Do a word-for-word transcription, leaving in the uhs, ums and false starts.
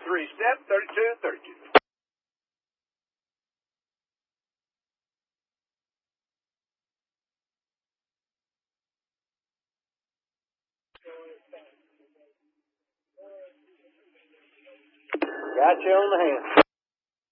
three step, thirty-two, thirty-two. Got you on the hand.